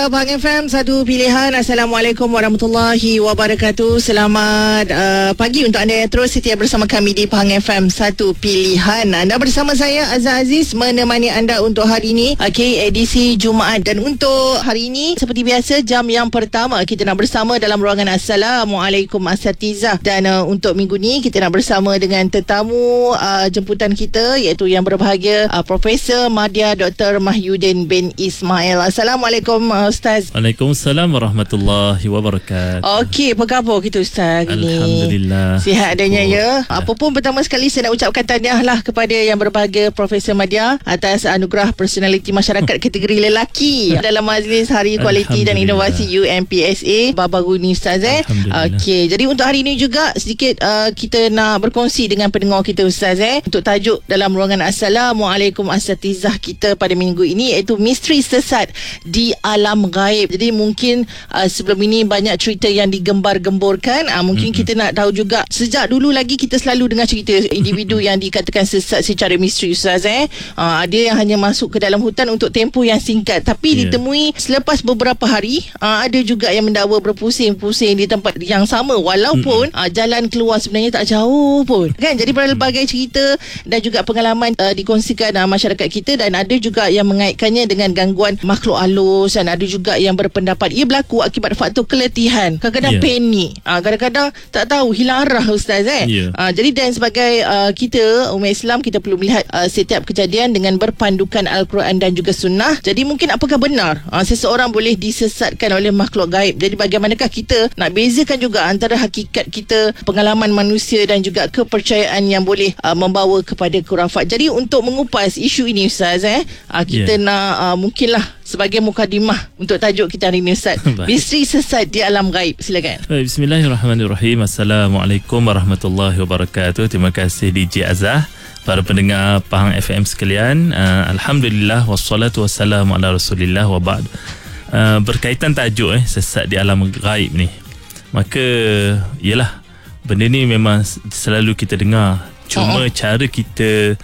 Pahang FM, satu pilihan. Assalamualaikum warahmatullahi wabarakatuh. Selamat pagi untuk anda yang terus setia bersama kami di Pahang FM, satu pilihan. Anda bersama saya Azhar Aziz menemani anda untuk hari ini, edisi Jumaat. Dan untuk hari ini seperti biasa, jam yang pertama kita nak bersama dalam ruangan Assalamualaikum Asatizah. Dan untuk minggu ni kita nak bersama dengan tetamu jemputan kita, iaitu yang berbahagia Profesor Madya Dr. Mahyudin bin Ismail. Assalamualaikum Ustaz. Waalaikumsalam warahmatullahi wabarakatuh. Okey, apa khabar kita Ustaz hari ni? Alhamdulillah. Sihat adanya ya. Apa pun, pertama sekali saya nak ucapkan tahniah lah kepada yang berbahagia Profesor Madya atas anugerah personaliti masyarakat kategori lelaki dalam Majlis Hari Kualiti dan Inovasi UMPSA baru-baru ni Ustaz. Okey, jadi untuk hari ini juga sedikit kita nak berkongsi dengan pendengar kita Ustaz untuk tajuk dalam ruangan Assalamualaikum Asatizah kita pada minggu ini, iaitu misteri sesat di alam gaib. Jadi mungkin sebelum ini banyak cerita yang digembar-gemborkan. Mungkin kita nak tahu juga, sejak dulu lagi kita selalu dengar cerita individu yang dikatakan sesat secara misteri Ustaz. Ada yang hanya masuk ke dalam hutan untuk tempoh yang singkat, tapi ditemui selepas beberapa hari. Ada juga yang mendakwa berpusing-pusing di tempat yang sama, walaupun jalan keluar sebenarnya tak jauh pun kan. Jadi berbagai cerita dan juga pengalaman dikongsikan masyarakat kita, dan ada juga yang mengaitkannya dengan gangguan makhluk halus, dan ada juga yang berpendapat ia berlaku akibat faktor keletihan, kadang-kadang panik, kadang-kadang tak tahu, hilang arah Ustaz. Jadi dan sebagai kita umat Islam, kita perlu melihat setiap kejadian dengan berpandukan Al-Quran dan juga Sunnah. Jadi mungkin apakah benar seseorang boleh disesatkan oleh makhluk gaib? Jadi bagaimanakah kita nak bezakan juga antara hakikat kita, pengalaman manusia dan juga kepercayaan yang boleh membawa kepada khurafat? Jadi untuk mengupas isu ini Ustaz, kita nak mungkinlah sebagai mukadimah untuk tajuk kita hari ini Ustaz, misteri sesat di alam gaib. Silakan. Bismillahirrahmanirrahim. Assalamualaikum warahmatullahi wabarakatuh. Terima kasih DJ Azhar, para pendengar Pahang FM sekalian. Alhamdulillah, wassalatu wassalamu ala rasulillah wa ba'd. Berkaitan tajuk sesat di alam gaib ni, maka yalah, benda ni memang selalu kita dengar. Cuma cara kita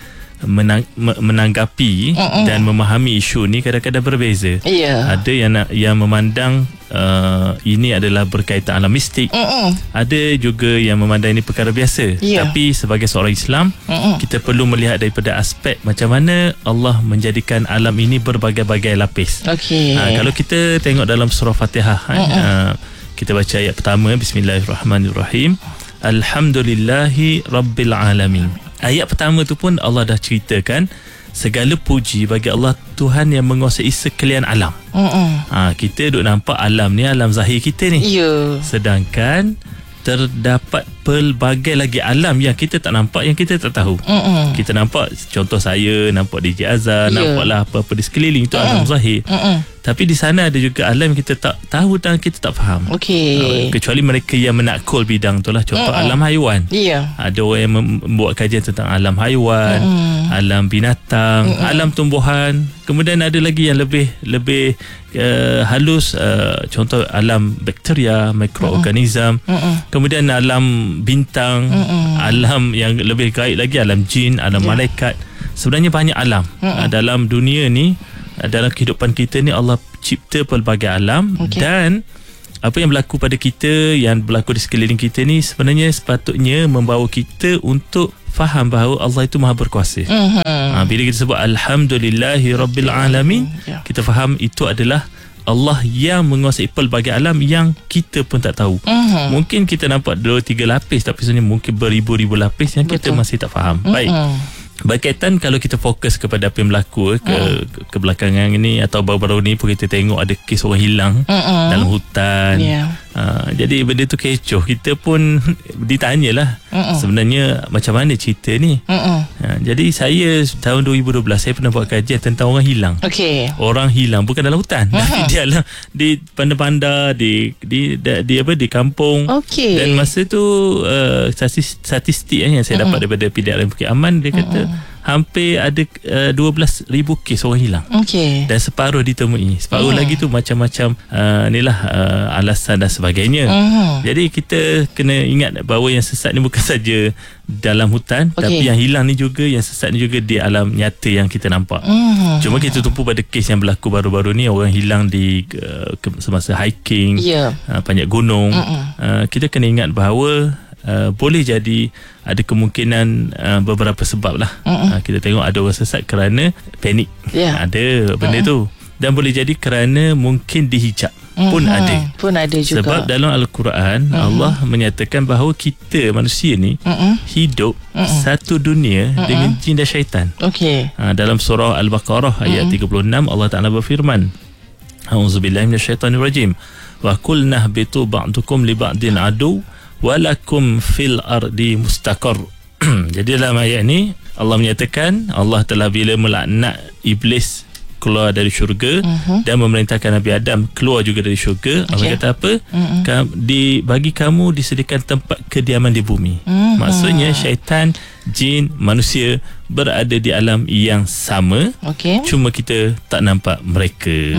menanggapi dan memahami isu ni kadang-kadang berbeza. Ada yang memandang ini adalah berkaitan alam mistik. Ada juga yang memandang ini perkara biasa. Tapi sebagai seorang Islam, kita perlu melihat daripada aspek macam mana Allah menjadikan alam ini berbagai-bagai lapis. Kalau kita tengok dalam surah Fatihah, kita baca ayat pertama, Bismillahirrahmanirrahim. Alhamdulillahi Rabbil Alamin. Ayat pertama tu pun Allah dah ceritakan segala puji bagi Allah, Tuhan yang menguasai sekalian alam. Kita duk nampak alam ni, alam zahir kita ni. Sedangkan terdapat pelbagai lagi alam yang kita tak nampak, yang kita tak tahu. Kita nampak, contoh saya nampak DJ Azhar, nampaklah apa-apa di sekeliling, itu alam zahir. Tapi di sana ada juga alam yang kita tak tahu dan kita tak faham. Kecuali mereka yang menakul bidang tu lah. Contoh alam haiwan. Ada orang yang membuat kajian tentang alam haiwan, alam binatang, alam tumbuhan. Kemudian ada lagi yang lebih halus, contoh alam bakteria, mikroorganism. Kemudian alam bintang, alam yang lebih gaib lagi, alam jin, alam malaikat. Sebenarnya banyak alam dalam dunia ni. Dalam kehidupan kita ni, Allah cipta pelbagai alam. Dan apa yang berlaku pada kita, yang berlaku di sekeliling kita ni, sebenarnya sepatutnya membawa kita untuk faham bahawa Allah itu maha berkuasa. Bila kita sebut Alhamdulillahi Rabbil Alamin, kita faham itu adalah Allah yang menguasai pelbagai alam yang kita pun tak tahu. Mungkin kita nampak 2-3 lapis, tapi sebenarnya mungkin beribu-ribu lapis yang kita masih tak faham. Baik, berkaitan kalau kita fokus kepada apa yang berlaku kebelakangan ini, atau baru-baru ni pun kita tengok ada kes orang hilang dalam hutan. Jadi benda tu kecoh. Kita pun ditanyalah sebenarnya macam mana cerita ni. Jadi saya tahun 2012 saya pernah buat kajian tentang orang hilang. Orang hilang bukan dalam hutan, tapi dia lah di pandai-pandai, di kampung. Dan masa tu statistik yang saya dapat daripada PDRM Bukit Aman, dia kata hampir ada 12,000 kes orang hilang. Okey. Dan separuh ditemui. Separuh lagi tu macam-macam alasan dan sebagainya. Jadi kita kena ingat bahawa yang sesat ni bukan saja dalam hutan, tapi yang hilang ni juga, yang sesat ni juga di alam nyata yang kita nampak. Cuma kita tumpu pada kes yang berlaku baru-baru ni, orang hilang di semasa hiking, panjat gunung. Kita kena ingat bahawa boleh jadi ada kemungkinan beberapa sebab lah. Kita tengok ada orang sesat kerana panik, ada benda tu, dan boleh jadi kerana mungkin dihijab pun ada juga. Sebab dalam Al-Quran Allah menyatakan bahawa kita manusia ni hidup satu dunia dengan jin dan syaitan. Dalam surah Al-Baqarah ayat 36 Allah Ta'ala berfirman, A'udzubillahi minasyaitanirrajim, wa qulna ihbitu ba'dukum li ba'din adu walakum fil ardi mustaqar. Jadi dalam ayat ni Allah menyatakan Allah telah bila melaknat iblis keluar dari syurga dan memerintahkan Nabi Adam keluar juga dari syurga. Allah kata apa? Bagi kamu disediakan tempat kediaman di bumi. Maksudnya syaitan, jin, manusia berada di alam yang sama. Cuma kita tak nampak mereka.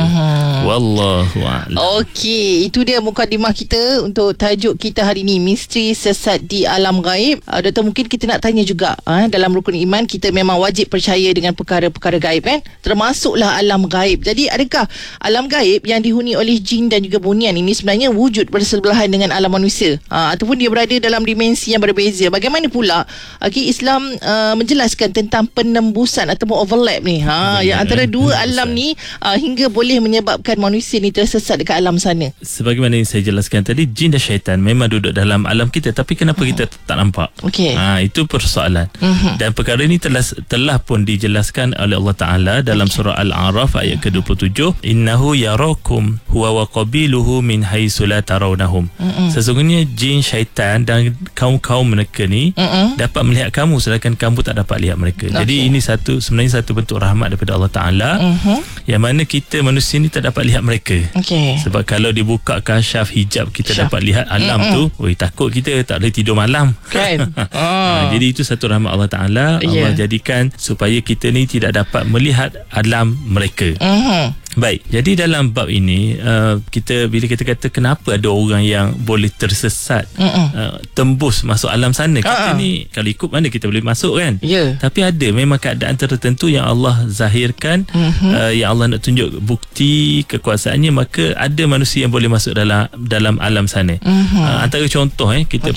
Wallahu a'lam. Okey, itu dia mukadimah kita untuk tajuk kita hari ni, misteri sesat di alam gaib. Doktor, mungkin kita nak tanya juga, dalam rukun iman kita memang wajib percaya dengan perkara-perkara gaib kan? Termasuklah alam gaib. Jadi adakah alam gaib yang dihuni oleh jin dan juga bunian ini sebenarnya wujud bersebelahan dengan alam manusia, ataupun dia berada dalam dimensi yang berbeza? Bagaimana pula Islam menjelaskan tentang penembusan ataupun overlap ni, yang antara dua alam ni hingga boleh menyebabkan manusia ni tersesat dekat alam sana? Sebagaimana yang saya jelaskan tadi, jin dan syaitan memang duduk dalam alam kita, tapi kenapa kita tak nampak? Itu persoalan. Dan perkara ini telah pun dijelaskan oleh Allah Ta'ala dalam surah Al-A'raf ayat ke-27, innahu yarakum huwa wa qabiluhu min haitsu la tarawnahum. Sesungguhnya jin, syaitan dan kaum-kaum mereka ni dapat melihat kamu sedangkan kamu tak dapat lihat mereka. Jadi ini sebenarnya satu bentuk rahmat daripada Allah Ta'ala, yang mana kita manusia ni tak dapat lihat mereka. Sebab kalau dibuka kasyaf hijab kita dapat lihat alam tu, takut kita tak boleh tidur malam kan. Jadi itu satu rahmat Allah Ta'ala. Allah jadikan supaya kita ni tidak dapat melihat alam mereka. Baik, jadi dalam bab ini bila kita kata kenapa ada orang yang boleh tersesat, tembus masuk alam sana, kita ni kalau ikut mana kita boleh masuk kan? Tapi ada memang keadaan tertentu yang Allah zahirkan, yang Allah nak tunjuk bukti kekuasaannya, maka ada manusia yang boleh masuk dalam alam sana. Antara contoh kita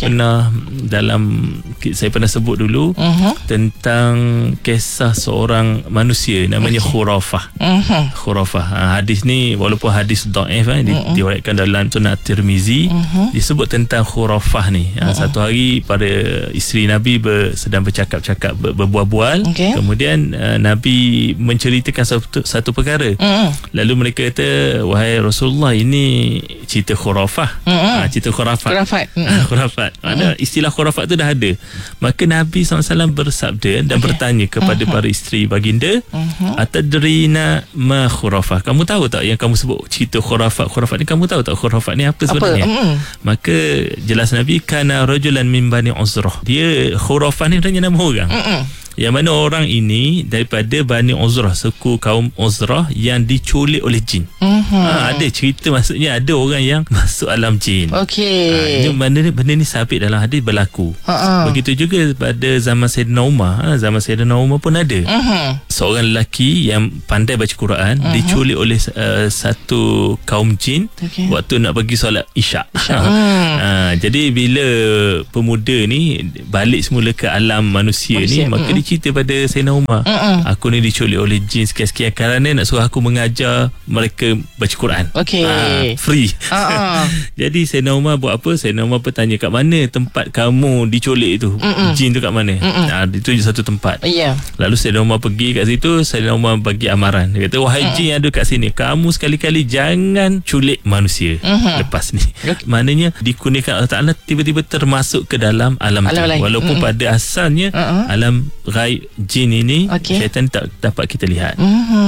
saya pernah sebut dulu tentang kisah seorang manusia namanya Khurafah. Hadis ni walaupun hadis dhaif, diriwayatkan dalam Sunan Tirmizi, disebut tentang Khurafah ni. Satu hari para isteri Nabi sedang bercakap-cakap, berbual-bual. Kemudian Nabi menceritakan satu perkara. Lalu mereka kata, wahai Rasulullah, ini cerita khurafah. Cerita khurafat. Ada istilah khurafat tu dah ada. Maka Nabi SAW bersabda dan bertanya kepada para isteri baginda, atadrina ma khurafah? Kamu tahu tak yang kamu sebut cerita khurafat ni, kamu tahu tak khurafat ni apa sebenarnya? Maka jelas Nabi, kana rajulan min bani Uzrah. Dia khurafat ni sebenarnya nama orang. Yang mana orang ini daripada Bani Uzrah, suku kaum Uzrah yang diculik oleh jin. Ada cerita, maksudnya ada orang yang masuk alam jin. Benda ni sabit dalam hadis berlaku. Begitu juga pada zaman Sayyidina Umar. Zaman Sayyidina Umar pun ada seorang lelaki yang pandai baca Quran, diculik oleh satu kaum jin waktu nak pergi solat Isyak. Jadi bila pemuda ni balik semula ke alam manusia ni, maka dia cerita pada Sayyidina Umar, aku ni diculik oleh jin sekian-sekian kerana nak suruh aku mengajar mereka baca Quran. Free. Jadi Sayyidina Umar buat apa? Sayyidina Umar bertanya, kat mana tempat kamu diculik tu? Jin tu kat mana? Ditunjuk satu tempat. Lalu Sayyidina Umar pergi kat situ. Sayyidina Umar bagi amaran. Dia kata, wahai jin yang ada kat sini, kamu sekali-kali jangan culik manusia lepas ni. Maknanya dikurniakan Allah Ta'ala tiba-tiba termasuk ke dalam alam tu. Walaupun pada asalnya alam gaib jin ini, syaitan tak dapat kita lihat.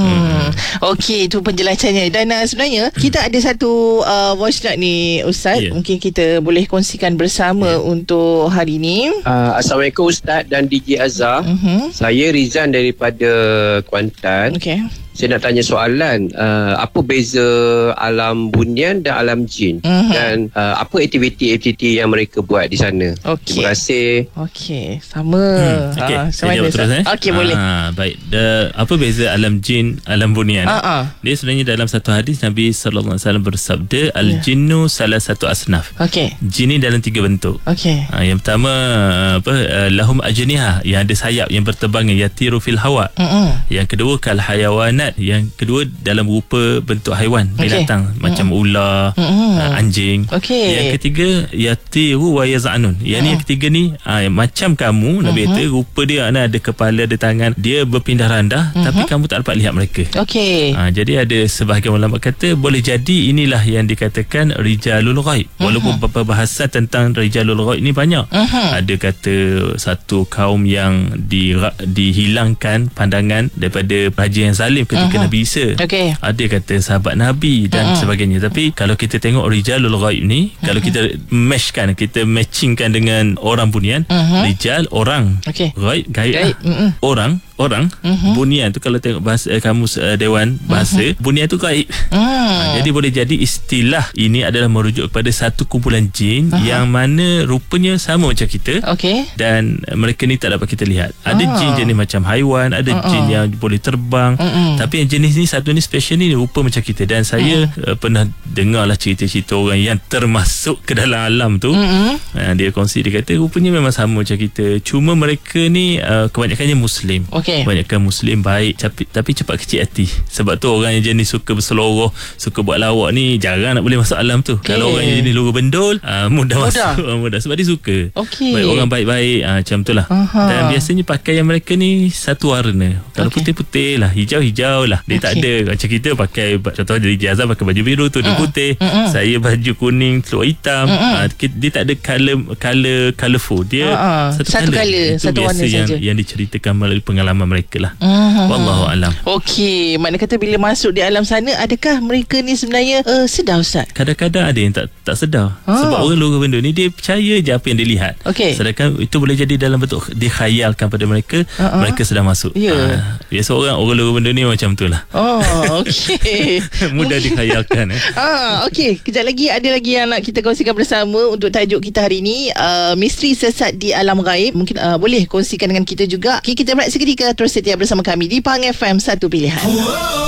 Okey, itu penjelasannya. Dan sebenarnya kita ada satu voice note ni Ustaz. Mungkin kita boleh kongsikan bersama untuk hari ni. Assalamualaikum Ustaz dan DJ Azhar. Saya Rizan daripada Kuantan. Saya nak tanya soalan, apa beza alam bunian dan alam jin, dan apa aktiviti-aktiviti yang mereka buat di sana? Terima kasih. Okey, sama. Saya jawab terus. Okey, boleh. Baik. Apa beza alam jin, alam bunian? Dia sebenarnya dalam satu hadis Nabi SAW bersabda, al-jinnu salah satu asnaf. Jin ni dalam 3 bentuk. Yang pertama lahum ajnihah, yang ada sayap, yang berterbangan, yatiru fil hawa. Yang kedua kal hayawanat, yang kedua dalam rupa bentuk haiwan, binatang macam ular, anjing. Yang ketiga yatiru wa yaz'anun. Yang ketiga ni macam kamu, Nabi kata rupa dia ada kepala, ada tangan, dia berpindah randah, tapi kamu tak dapat lihat mereka. Jadi ada sebahagian ulama kata boleh jadi inilah yang dikatakan rijalul ghaib. Walaupun perbahasan tentang rijalul ghaib ni banyak. Ada kata satu kaum yang dihilangkan pandangan daripada raja yang zalim ketika Nabi Isa. Ada kata sahabat Nabi dan sebagainya. Tapi kalau kita tengok rijalul ghaib ni, kalau kita matchingkan dengan orang bunian, rijal orang, ghaib orang bunian tu, kalau tengok bahasa kamus Dewan Bahasa, bunian tu gaib. Jadi boleh jadi istilah ini adalah merujuk kepada satu kumpulan jin yang mana rupanya sama macam kita, dan mereka ni tak dapat kita lihat. Ada jin jenis macam haiwan, ada jin yang boleh terbang, tapi yang jenis ni satu ni special ni rupa macam kita. Dan saya pernah dengar lah cerita-cerita orang yang termasuk ke dalam alam tu. Dia kongsi, dia kata rupanya memang sama macam kita, cuma mereka ni kebanyakannya Muslim. Kebanyakan Muslim baik, tapi cepat kecil hati. Sebab tu orang yang jenis suka berseloroh, suka buat lawak ni jarang nak boleh masuk alam tu. Kalau orang yang jenis luru bendol, mudah masuk, mudah sebab dia suka. Baik, orang baik-baik, macam tu lah. Dan biasanya pakaian mereka ni satu warna. Kalau putih-putih lah, hijau-hijau lah. Dia tak ada macam kita pakai, contohnya dari Jazah pakai baju biru tu, dia putih. Saya baju kuning, telur hitam. Dia tak ada colorful. Dia satu color, itu satu warna saja yang diceritakan melalui pengalaman mereka lah. Wallahu alam. Okey, makna kata bila masuk di alam sana, adakah mereka ni sebenarnya sedar Ustaz? Kadang-kadang ada yang tak sedar. Sebab orang luar benda ni dia percaya je apa yang dia lihat. Sedangkan itu boleh jadi dalam bentuk dikhayalkan pada mereka, mereka sedang masuk. Biasa orang luar benda ni macam tu lah. Okey. Mudah dikhayalkan. Okey, kejap lagi ada lagi yang nak kita kongsikan bersama untuk tajuk kita hari ni, misteri sesat di alam gaib. Mungkin boleh kongsikan dengan kita juga. Okay, kita berehat seketika, terus setia bersama kami di Pang FM, satu pilihan.